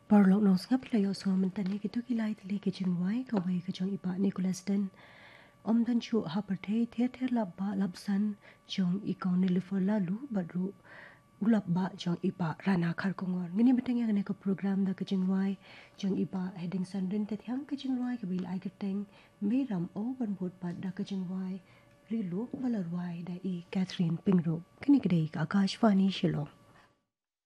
Parlok nong ngap la yo so man tan ki to ki lai tli ki jing wai ka wai ka jong ipa Nicholas den om dan chu ha per the la ba lab san jong I kong ni for la lu ba ru ulap ba jong ipa rana khar kongor ngini beteng yang ne ko program da ka jing wai jong ipa heading san rin te thyang ka jing wai ka bil ai ka teng me ram o ban bot pa da ka jing wai ri lo ba la wai da I Catherine Pingro kini ka dei ka Akashvani Shillong